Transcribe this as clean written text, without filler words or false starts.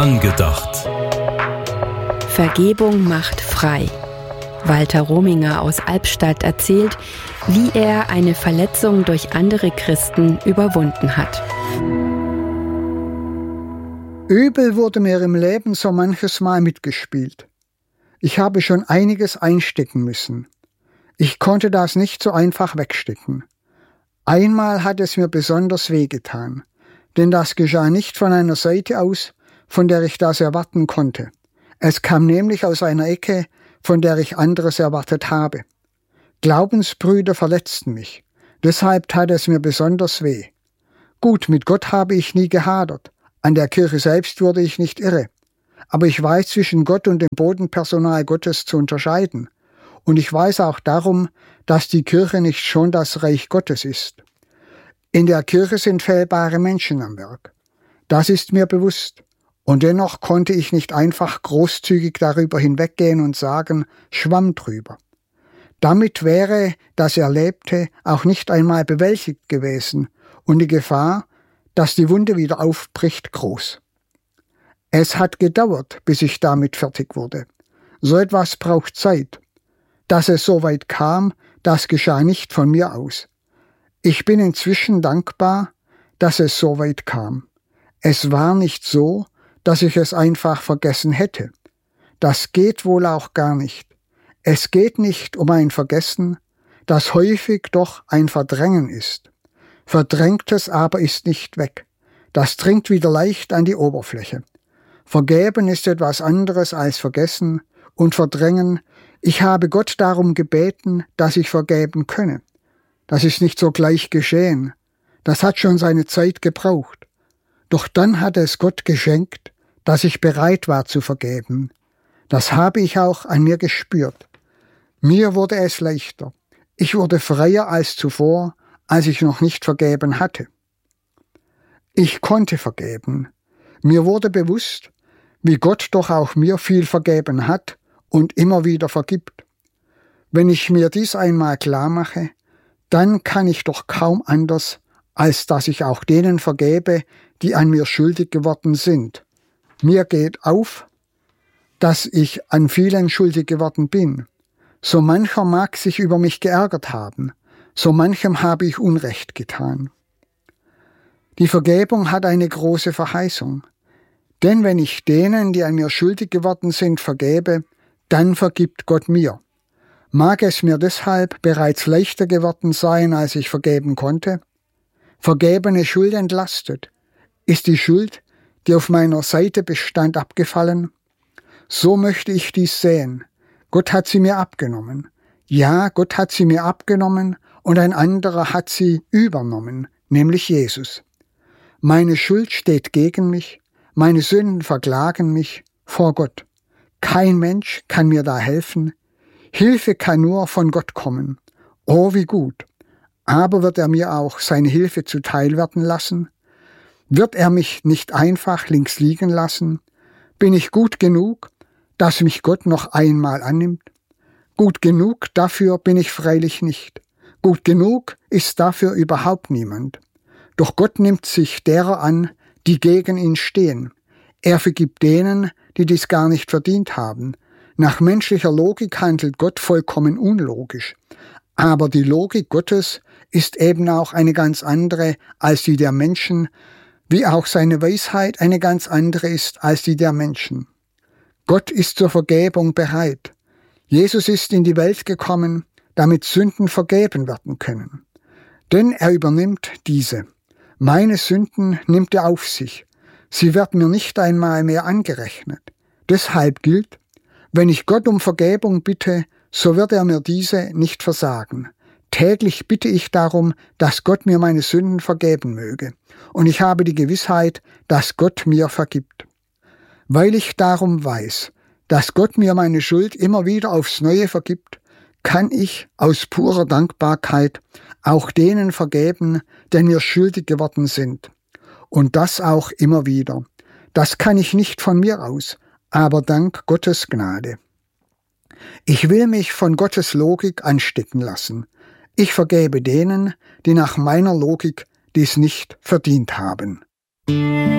Angedacht. Vergebung macht frei. Walter Rominger aus Albstadt erzählt, wie er eine Verletzung durch andere Christen überwunden hat. Übel wurde mir im Leben so manches Mal mitgespielt. Ich habe schon einiges einstecken müssen. Ich konnte das nicht so einfach wegstecken. Einmal hat es mir besonders wehgetan, denn das geschah nicht von einer Seite aus, von der ich das erwarten konnte. Es kam nämlich aus einer Ecke, von der ich anderes erwartet habe. Glaubensbrüder verletzten mich, deshalb tat es mir besonders weh. Gut, mit Gott habe ich nie gehadert, an der Kirche selbst wurde ich nicht irre, aber ich weiß zwischen Gott und dem Bodenpersonal Gottes zu unterscheiden. Und ich weiß auch darum, dass die Kirche nicht schon das Reich Gottes ist. In der Kirche sind fehlbare Menschen am Werk. Das ist mir bewusst. Und dennoch konnte ich nicht einfach großzügig darüber hinweggehen und sagen, Schwamm drüber. Damit wäre das Erlebte auch nicht einmal bewältigt gewesen und die Gefahr, dass die Wunde wieder aufbricht, groß. Es hat gedauert, bis ich damit fertig wurde. So etwas braucht Zeit. Dass es so weit kam, das geschah nicht von mir aus. Ich bin inzwischen dankbar, dass es so weit kam. Es war nicht so, dass ich es einfach vergessen hätte. Das geht wohl auch gar nicht. Es geht nicht um ein Vergessen, das häufig doch ein Verdrängen ist. Verdrängtes aber ist nicht weg. Das dringt wieder leicht an die Oberfläche. Vergeben ist etwas anderes als vergessen und verdrängen. Ich habe Gott darum gebeten, dass ich vergeben könne. Das ist nicht sogleich geschehen. Das hat schon seine Zeit gebraucht. Doch dann hat es Gott geschenkt, dass ich bereit war zu vergeben. Das habe ich auch an mir gespürt. Mir wurde es leichter. Ich wurde freier als zuvor, als ich noch nicht vergeben hatte. Ich konnte vergeben. Mir wurde bewusst, wie Gott doch auch mir viel vergeben hat und immer wieder vergibt. Wenn ich mir dies einmal klar mache, dann kann ich doch kaum anders, als dass ich auch denen vergebe, die an mir schuldig geworden sind. Mir geht auf, dass ich an vielen schuldig geworden bin. So mancher mag sich über mich geärgert haben, so manchem habe ich Unrecht getan. Die Vergebung hat eine große Verheißung. Denn wenn ich denen, die an mir schuldig geworden sind, vergebe, dann vergibt Gott mir. Mag es mir deshalb bereits leichter geworden sein, als ich vergeben konnte? Vergebene Schuld entlastet. Ist die Schuld, die auf meiner Seite bestand, abgefallen? So möchte ich dies sehen. Gott hat sie mir abgenommen. Ja, Gott hat sie mir abgenommen und ein anderer hat sie übernommen, nämlich Jesus. Meine Schuld steht gegen mich, meine Sünden verklagen mich vor Gott. Kein Mensch kann mir da helfen. Hilfe kann nur von Gott kommen. Oh, wie gut. Aber wird er mir auch seine Hilfe zuteil werden lassen? Wird er mich nicht einfach links liegen lassen? Bin ich gut genug, dass mich Gott noch einmal annimmt? Gut genug dafür bin ich freilich nicht. Gut genug ist dafür überhaupt niemand. Doch Gott nimmt sich derer an, die gegen ihn stehen. Er vergibt denen, die dies gar nicht verdient haben. Nach menschlicher Logik handelt Gott vollkommen unlogisch. Aber die Logik Gottes ist eben auch eine ganz andere als die der Menschen, wie auch seine Weisheit eine ganz andere ist als die der Menschen. Gott ist zur Vergebung bereit. Jesus ist in die Welt gekommen, damit Sünden vergeben werden können. Denn er übernimmt diese. Meine Sünden nimmt er auf sich. Sie werden mir nicht einmal mehr angerechnet. Deshalb gilt, wenn ich Gott um Vergebung bitte, so wird er mir diese nicht versagen. Täglich bitte ich darum, dass Gott mir meine Sünden vergeben möge. Und ich habe die Gewissheit, dass Gott mir vergibt. Weil ich darum weiß, dass Gott mir meine Schuld immer wieder aufs Neue vergibt, kann ich aus purer Dankbarkeit auch denen vergeben, die mir schuldig geworden sind. Und das auch immer wieder. Das kann ich nicht von mir aus, aber dank Gottes Gnade. Ich will mich von Gottes Logik anstecken lassen. Ich vergebe denen, die nach meiner Logik dies nicht verdient haben.